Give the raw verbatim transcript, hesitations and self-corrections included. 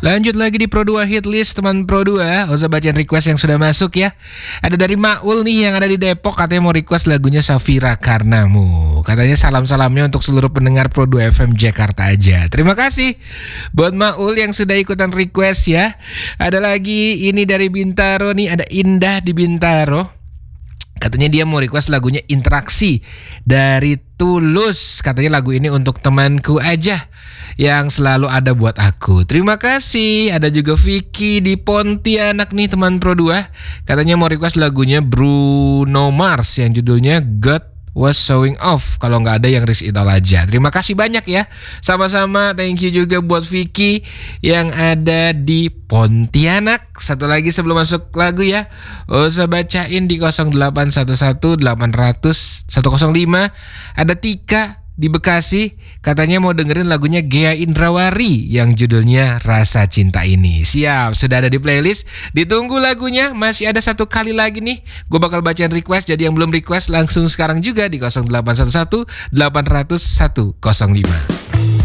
Lanjut lagi di Pro dua Hit List teman Pro dua. Usah bacain request yang sudah masuk ya. Ada dari Maul nih yang ada di Depok, katanya mau request lagunya Safira Karnamu. Katanya salam-salamnya untuk seluruh pendengar Pro dua F M Jakarta aja. Terima kasih buat Maul yang sudah ikutan request ya. Ada lagi ini dari Bintaro nih, ada Indah di Bintaro. Katanya dia mau request lagunya Interaksi dari Tulus. Katanya lagu ini untuk temanku aja yang selalu ada buat aku. Terima kasih. Ada juga Vicky di Pontianak nih teman Pro dua. Katanya mau request lagunya Bruno Mars yang judulnya God Was Showing Off. Kalau nggak ada yang Riz It All aja. Terima kasih banyak ya. Sama-sama, thank you juga buat Vicky yang ada di Pontianak. Satu lagi sebelum masuk lagu ya, usah bacain di nol delapan satu satu delapan nol nol satu nol lima. Ada Tika di Bekasi, katanya mau dengerin lagunya Gea Indrawari yang judulnya Rasa Cinta Ini. Siap, sudah ada di playlist. Ditunggu lagunya, masih ada satu kali lagi nih. Gue bakal bacain request, jadi yang belum request langsung sekarang juga di nol delapan satu satu delapan nol nol satu nol lima.